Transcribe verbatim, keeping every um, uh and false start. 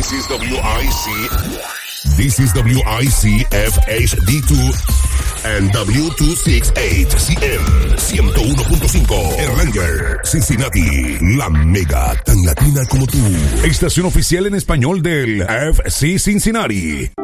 This is W I C. This is W I C F H D two and W two sixty-eight C M ciento uno punto cinco. Erlanger, Cincinnati. La mega tan latina como tú. Estación oficial en español del F C Cincinnati.